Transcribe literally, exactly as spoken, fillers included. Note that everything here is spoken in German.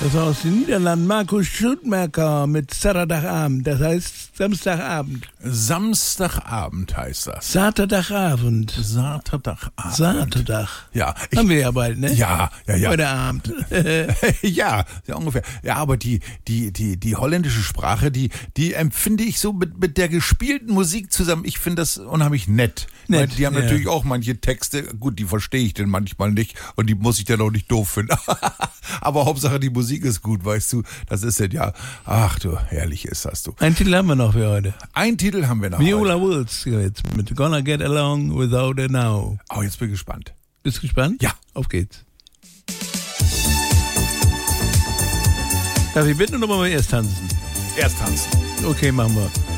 Das war aus den Niederlanden. Markus Schuttmerker mit Saterdagabend. Das heißt Samstagabend. Samstagabend heißt das. Saterdagabend. Saterdagabend. Saterdag. Ja. Ich, Haben wir ja bald, ne? Ja, ja, ja. Heute Abend. ja, ja, ungefähr. Ja, aber die, die, die, die holländische Sprache, die, die empfinde ich so mit, mit der gespielten Musik zusammen. Ich finde das unheimlich nett. Nett, Weil die haben ja. natürlich auch manche Texte, gut, die verstehe ich denn manchmal nicht und die muss ich dann auch nicht doof finden. Aber Hauptsache die Musik ist gut, weißt du. Das ist ja, ach du, herrlich ist das, du. Einen Titel haben wir noch für heute. Einen Titel haben wir noch Viola heute. Wills jetzt mit Gonna Get Along Without a Now. Oh, jetzt bin ich gespannt. Bist du gespannt? Ja. Auf geht's. Darf ich bitten oder wollen wir erst tanzen? Erst tanzen. Okay, machen wir.